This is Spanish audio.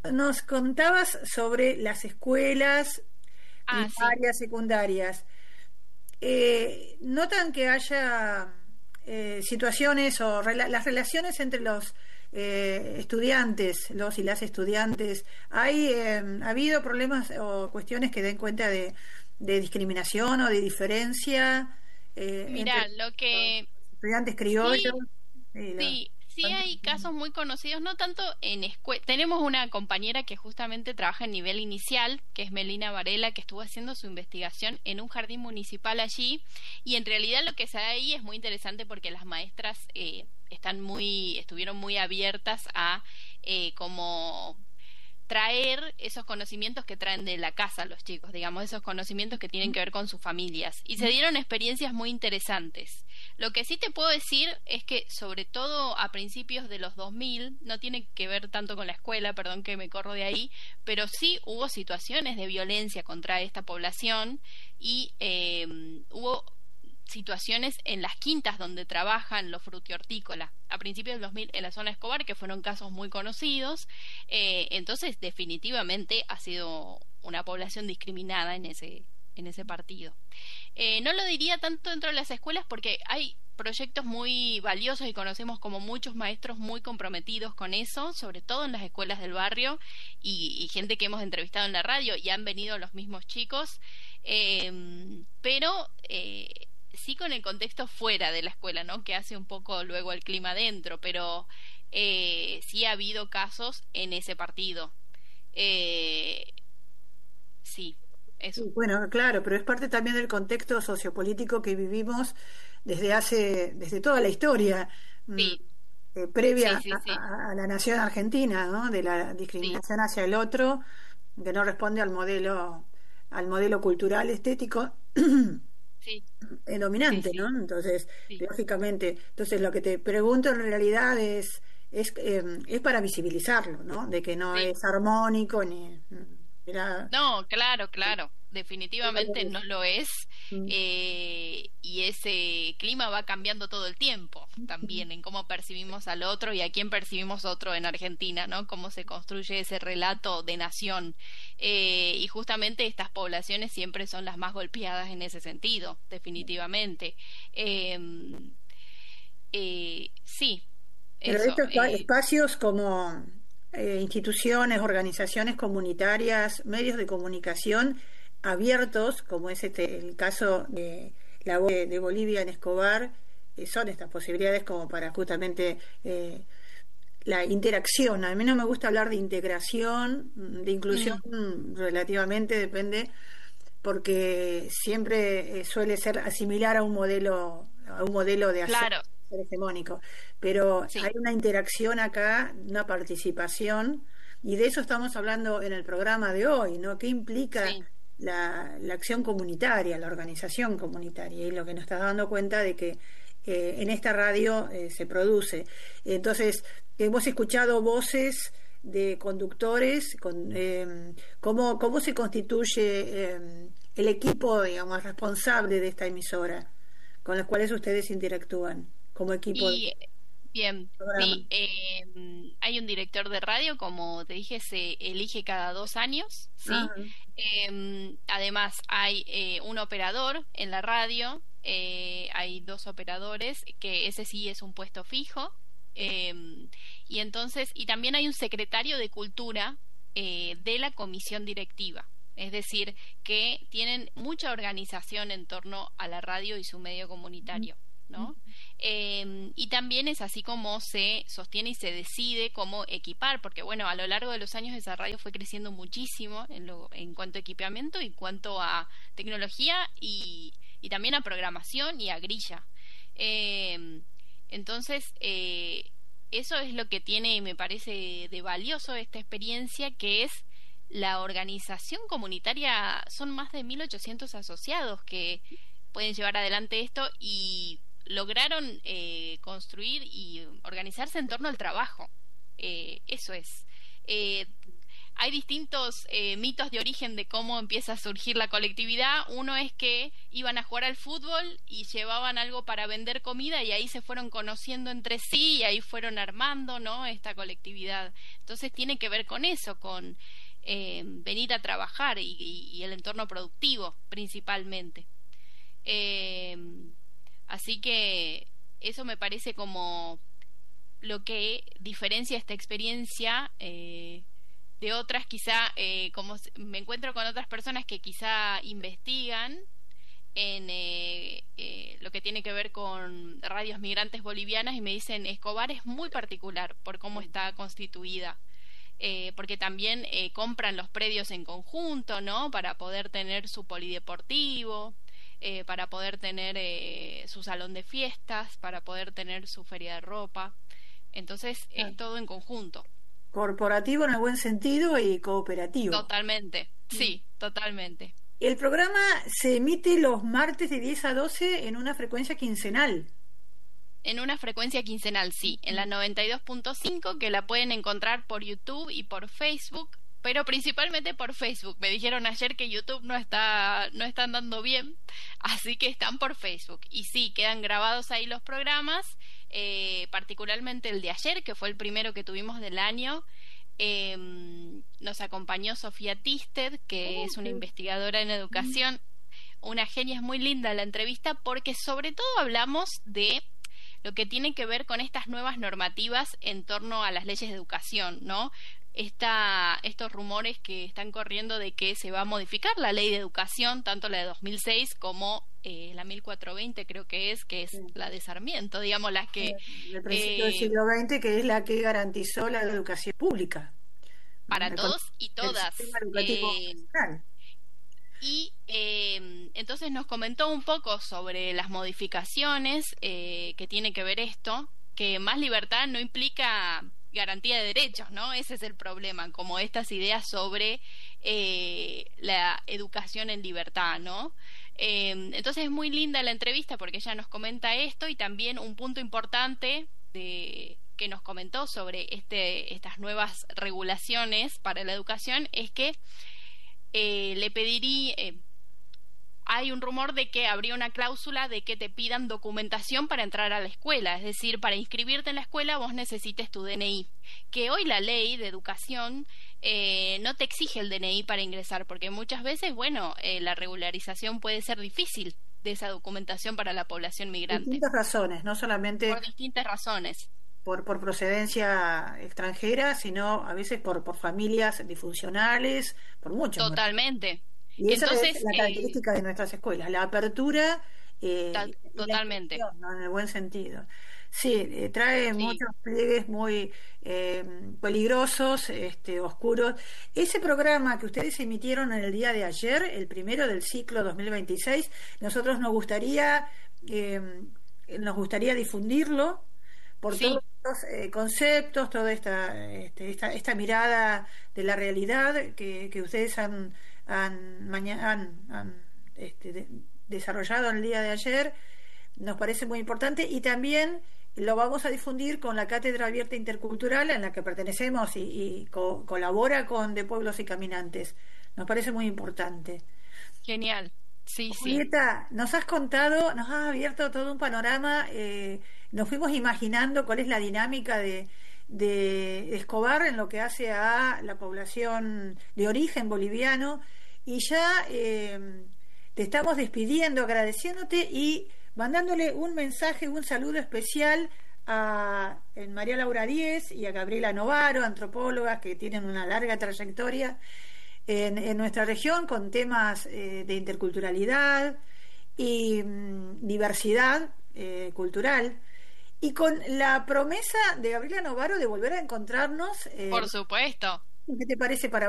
Nos contabas sobre las escuelas Sí. primarias, secundarias. ¿Notan que haya situaciones o las relaciones entre los estudiantes, los y las estudiantes? ¿Ha habido problemas o cuestiones que den cuenta de discriminación o de diferencia entre Mira, lo los que estudiantes criollos sí, y los... sí hay casos muy conocidos, no tanto en escuela. Tenemos una compañera que justamente trabaja en nivel inicial, que es Melina Varela, que estuvo haciendo su investigación en un jardín municipal allí, y en realidad lo que se da ahí es muy interesante porque las maestras estuvieron muy abiertas a como traer esos conocimientos que traen de la casa los chicos, digamos, esos conocimientos que tienen que ver con sus familias. Y se dieron experiencias muy interesantes. Lo que sí te puedo decir es que, sobre todo a principios de los 2000, no tiene que ver tanto con la escuela, perdón que me corro de ahí, pero sí hubo situaciones de violencia contra esta población y hubo situaciones en las quintas donde trabajan los frutihortícolas a principios del 2000 en la zona Escobar, que fueron casos muy conocidos. Entonces definitivamente ha sido una población discriminada en ese partido. No lo diría tanto dentro de las escuelas porque hay proyectos muy valiosos y conocemos como muchos maestros muy comprometidos con eso, sobre todo en las escuelas del barrio y gente que hemos entrevistado en la radio y han venido los mismos chicos, pero sí con el contexto fuera de la escuela, ¿no? Que hace un poco luego el clima dentro, pero sí ha habido casos en ese partido. Eh, sí, eso. Sí, bueno, claro, pero es parte también del contexto sociopolítico que vivimos desde toda la historia Sí, sí, previa sí, sí, a la nación argentina, ¿no? De la sí, discriminación hacia el otro, que no responde al modelo cultural estético sí, sí, dominante, ¿no? sí, Entonces, sí. lógicamente, entonces lo que te pregunto en realidad es para visibilizarlo, ¿no? De que no Sí. es armónico ni mira, No, claro, claro, definitivamente no lo es. mm, Y ese clima va cambiando todo el tiempo también en cómo percibimos al otro y a quién percibimos otro en Argentina, ¿no? Cómo se construye ese relato de nación. Y justamente estas poblaciones siempre son las más golpeadas en ese sentido, definitivamente. Eh, sí, pero eso. estos espacios como instituciones, organizaciones comunitarias, medios de comunicación abiertos, como es el caso de la voz de Bolivia en Escobar, son estas posibilidades como para justamente la interacción. A mí no me gusta hablar de integración, de inclusión, Mm, relativamente depende, porque siempre suele ser asimilar a un modelo de hacer claro, hegemónico. Pero hay sí, una interacción acá, una participación, y de eso estamos hablando en el programa de hoy, ¿no? ¿Qué implica sí. la acción comunitaria, la organización comunitaria? Y lo que nos está dando cuenta de que en esta radio se produce. Entonces, hemos escuchado voces de conductores, cómo se constituye el equipo, digamos, responsable de esta emisora, con los cuales ustedes interactúan como equipo de Y bien, programa. sí, hay un director de radio, como te dije, se elige cada 2 años, ¿sí? Ah, Además, hay un operador en la radio, hay dos operadores, que ese sí es un puesto fijo, y entonces, y también hay un secretario de cultura de la comisión directiva. Es decir, que tienen mucha organización en torno a la radio y su medio comunitario, ¿no? Y también es así como se sostiene y se decide cómo equipar, porque bueno, a lo largo de los años esa radio fue creciendo muchísimo en cuanto a equipamiento y en cuanto a tecnología y también a programación y a grilla. Eh, eso es lo que tiene, me parece, de valioso esta experiencia, que es la organización comunitaria. Son más de 1800 asociados que pueden llevar adelante esto y lograron construir y organizarse en torno al trabajo. Eso es. Eh, hay distintos mitos de origen de cómo empieza a surgir la colectividad. Uno es que iban a jugar al fútbol y llevaban algo para vender comida y ahí se fueron conociendo entre sí y ahí fueron armando, ¿no?, esta colectividad. Entonces tiene que ver con eso, con venir a trabajar y el entorno productivo principalmente. Eh, Así que eso me parece como lo que diferencia esta experiencia de otras, quizá, me encuentro con otras personas que quizá investigan en lo que tiene que ver con radios migrantes bolivianas y me dicen Escobar es muy particular por cómo está constituida. Porque también compran los predios en conjunto, ¿no?, para poder tener su polideportivo, para poder tener su salón de fiestas, para poder tener su feria de ropa. Entonces es todo en conjunto. Corporativo en el buen sentido y cooperativo. Totalmente, sí, totalmente. El programa se emite los martes de 10 a 12 en una frecuencia quincenal. En una frecuencia quincenal, sí, en la 92.5, que la pueden encontrar por YouTube y por Facebook, pero principalmente por Facebook. Me dijeron ayer que YouTube no está andando bien, así que están por Facebook. Y sí, quedan grabados ahí los programas, particularmente el de ayer, que fue el primero que tuvimos del año. Nos acompañó Sofía Tisted, que es una investigadora en educación, una genia. Es muy linda la entrevista porque sobre todo hablamos de lo que tiene que ver con estas nuevas normativas en torno a las leyes de educación, ¿no? Estos rumores que están corriendo de que se va a modificar la ley de educación, tanto la de 2006 como la 1420, creo que es la de Sarmiento, digamos, las que... del principio del siglo XX, que es la que garantizó la educación pública. Para todos y todas. Y entonces nos comentó un poco sobre las modificaciones que tiene que ver esto, que más libertad no implica garantía de derechos, ¿no? Ese es el problema, como estas ideas sobre la educación en libertad, ¿no? Entonces es muy linda la entrevista porque ella nos comenta esto y también un punto importante que nos comentó sobre estas nuevas regulaciones para la educación es que le pediría, hay un rumor de que habría una cláusula de que te pidan documentación para entrar a la escuela, es decir, para inscribirte en la escuela vos necesites tu DNI, que hoy la ley de educación no te exige el DNI para ingresar, porque muchas veces, bueno, la regularización puede ser difícil de esa documentación para la población migrante. Distintas razones, no solamente... Por distintas razones. Por procedencia extranjera, sino a veces por familias disfuncionales, por muchos. Totalmente. Y esa es la característica de nuestras escuelas, la apertura totalmente, ¿no?, en el buen sentido. Sí, trae muchos pliegues muy peligrosos, oscuros. Ese programa que ustedes emitieron en el día de ayer, el primero del ciclo 2026, nosotros nos gustaría difundirlo por todos los conceptos, toda esta mirada de la realidad que ustedes han desarrollado en el día de ayer. Nos parece muy importante y también lo vamos a difundir con la Cátedra Abierta Intercultural en la que pertenecemos y colabora con De Pueblos y Caminantes. Nos parece muy importante. Genial. Sí, Julieta, nos has abierto todo un panorama, nos fuimos imaginando cuál es la dinámica de Escobar en lo que hace a la población de origen boliviano y ya te estamos despidiendo, agradeciéndote y mandándole un mensaje, un saludo especial a María Laura Díez y a Gabriela Novaro, antropólogas que tienen una larga trayectoria en nuestra región con temas de interculturalidad y diversidad cultural, y con la promesa de Gabriela Novaro de volver a encontrarnos. Por supuesto. ¿Qué te parece para